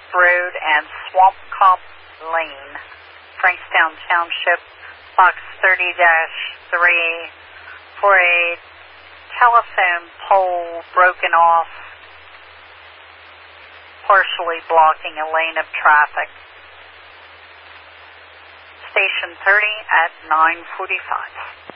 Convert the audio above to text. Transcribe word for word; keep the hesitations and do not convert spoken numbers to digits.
Road and Swamp Cop Lane, Frankstown Township, box thirty dash three, for a telephone pole broken off, partially blocking a lane of traffic. Station thirty at nine forty-five.